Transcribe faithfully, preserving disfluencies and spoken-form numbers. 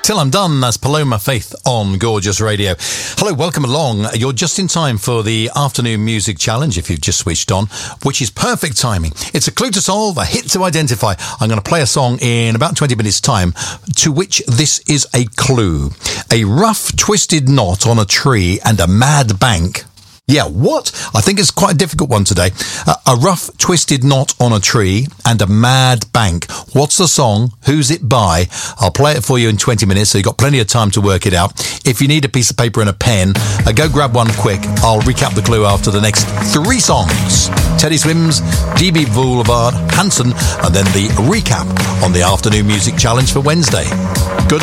Till I'm Done, that's Paloma Faith on Gorgeous Radio. Hello, welcome along. You're just in time for the afternoon music challenge if you've just switched on, which is perfect timing. It's a clue to solve, a hit to identify. I'm going to play a song in about twenty minutes time to which this is a clue. A rough, twisted knot on a tree and a mad bank. Yeah, what? I think it's quite a difficult one today. Uh, a rough, twisted knot on a tree and a mad bank. What's the song? Who's it by? I'll play it for you in twenty minutes, so you've got plenty of time to work it out. If you need a piece of paper and a pen, uh, go grab one quick. I'll recap the clue after the next three songs. Teddy Swims, D B Boulevard, Hanson, and then the recap on the afternoon music challenge for Wednesday. Good